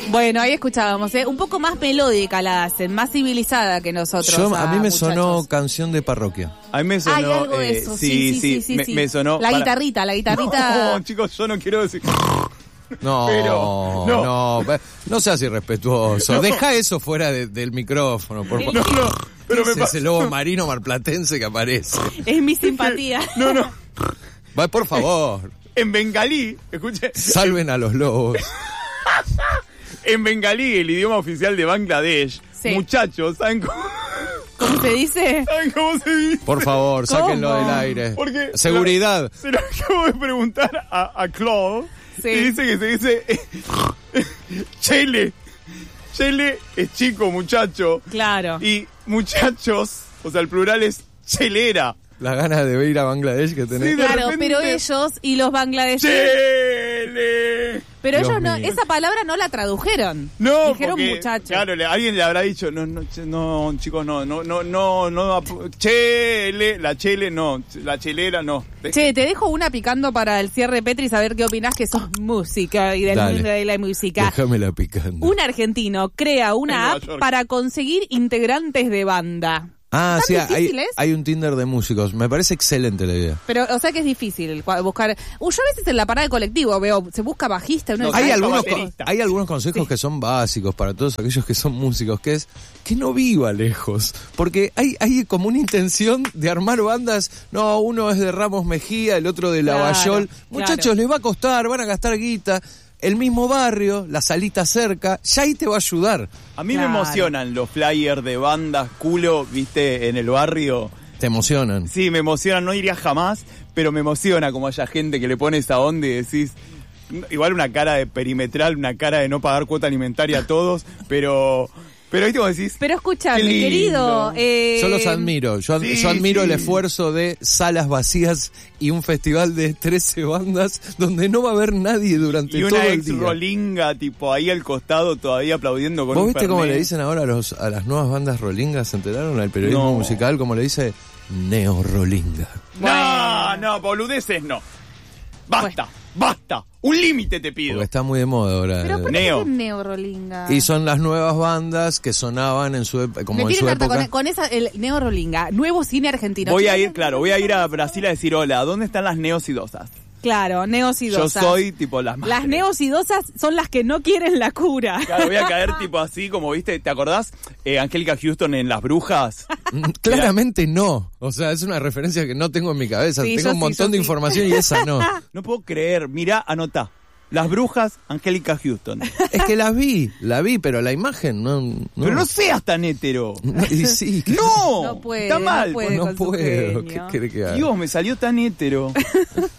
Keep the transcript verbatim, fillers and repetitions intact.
Bueno, ahí escuchábamos, ¿eh? Un poco más melódica la hacen, más civilizada que nosotros. Yo, a, a mí me muchachos. sonó canción de parroquia. A mí me sonó... Hay algo de eh, eso, sí, sí, sí, sí, sí, me, sí. me sonó... La para- guitarrita, la guitarrita... No, chicos, yo no quiero decir... No, Pero, no, no. no, no seas irrespetuoso. No. Deja eso fuera de- del micrófono, por favor. No, no, pero me Es pasa... ese lobo marino marplatense que aparece. Es mi simpatía. No, no. Va, por favor, En bengalí, escuche, salven a los lobos. en bengalí, el idioma oficial de Bangladesh, Sí. muchachos, ¿saben cómo, ¿Cómo se dice? ¿saben cómo se dice? Por favor, ¿Cómo? sáquenlo del aire. Porque Seguridad. Se lo, se lo acabo de preguntar a, a Claude. Sí. Y dice que se dice Chele. Chele es chico, muchacho. Claro. Y muchachos, o sea, el plural es chelera. Las ganas de ir a Bangladesh que tenés. Sí, de Claro, repente- pero ellos y los bangladesíes... Chele. Pero Dios ellos no, mío. esa palabra no la tradujeron. No, Dijeron porque, muchachos. claro, le- alguien le habrá dicho, no, no, che- no, chicos, no, no, no, no, no, chele, la chele, no, la chelera, no. Che, te dejo una picando para el cierre, Petri, a ver qué opinás que sos música y del Dale. mundo de la música. Déjamela picando. Un argentino crea En una Nueva app York. para conseguir integrantes de banda. Ah, ¿Tan sí, hay, difícil es? hay un Tinder de músicos. Me parece excelente la idea. Pero, o sea que es difícil cua- buscar... Uh, yo a veces en la parada de colectivo veo, se busca bajista. Uno No, dice, Hay Hay algunos, co- baterista. hay algunos consejos Sí. que son básicos para todos aquellos que son músicos, que es que no viva lejos, porque hay, hay como una intención de armar bandas, no, uno es de Ramos Mejía, el otro de Claro, Lavallol, muchachos, claro. les va a costar, van a gastar guita, el mismo barrio, la salita cerca, ya ahí te va a ayudar. A mí Claro. me emocionan los flyers de bandas culo, viste, en el barrio. Te emocionan. Sí, me emocionan, no iría jamás, pero me emociona como haya gente que le pone esa onda y decís, igual una cara de perimetral, una cara de no pagar cuota alimentaria a todos, pero, pero ahí te decís, Pero escúchame, Qué lindo. querido... eh, Yo los admiro, yo, ad- sí, yo admiro sí. el esfuerzo de salas vacías y un festival de trece bandas donde no va a haber nadie durante y todo una el ex día. rolinga tipo ahí al costado todavía aplaudiendo con ¿Vos un viste cómo fernet. le dicen ahora a, los, a las nuevas bandas rolingas? ¿Se enteraron? Al periodismo No. musical, como le dice neo-rolinga. Bueno. No, no, boludeces no. Basta, basta. Un límite te pido. Porque está muy de moda ahora. Pero ¿por qué Neo. es neo-rolinga? Y son las nuevas bandas que sonaban en su, ep- como Me en tienen su harta época. con, con esa, el neo-rolinga, nuevo cine argentino. Voy a ir, claro, voy a ir a Brasil a decir hola, ¿dónde están las neosidosas? Claro, neosidosas. Yo soy tipo las madres. Las neosidosas son las que no quieren la cura. Claro, voy a caer tipo así, como viste, ¿te acordás? Eh, Angélica Houston en Las Brujas. Mm, Claramente no. O sea, es una referencia que no tengo en mi cabeza. Sí, tengo yo un sí, montón yo de sí. información y esa no. No puedo creer, mirá, anotá. Las Brujas, Angélica Houston. Es que la vi, la vi, pero la imagen no. no. Pero no seas tan hétero. No, y sí, ¡No! No puede, Está mal. no puede no con su puedo. genio. ¿Qué quiere que haga? Dios, me salió tan hétero.